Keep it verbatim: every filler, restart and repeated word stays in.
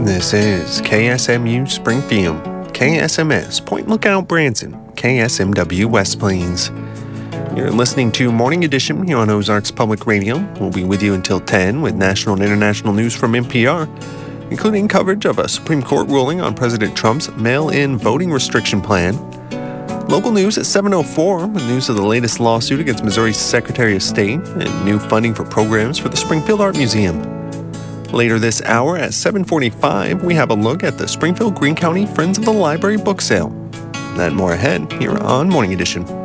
This is K S M U Springfield, K S M S Point Lookout Branson, K S M W West Plains. You're listening to Morning Edition here on Ozarks Public Radio. We'll be with you until ten with national and international news from N P R, including coverage of a Supreme Court ruling on President Trump's mail-in voting restriction plan. Local news at seven oh four with news of the latest lawsuit against Missouri's Secretary of State and new funding for programs for the Springfield Art Museum. Later this hour at seven forty-five, we have a look at the Springfield Greene County Friends of the Library book sale. That and more ahead here on Morning Edition.